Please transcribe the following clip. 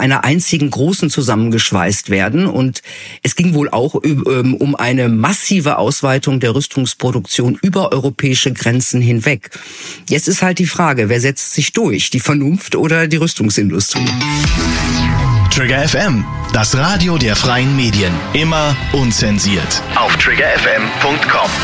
einer einzigen großen zusammengeschweißt werden. Und es ging wohl auch um eine massive Ausweitung der Rüstungsproduktion über europäische Grenzen hinweg. Jetzt ist halt die Frage, wer setzt sich durch? Die Vernunft oder die Rüstungsindustrie? Trigger FM, das Radio der freien Medien. Immer unzensiert. Auf triggerfm.com.